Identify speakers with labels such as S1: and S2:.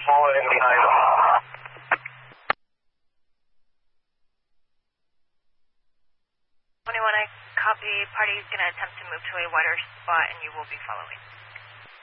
S1: following behind them.
S2: 21, I copy. Party is going to attempt to move to a wider spot, and you will be following.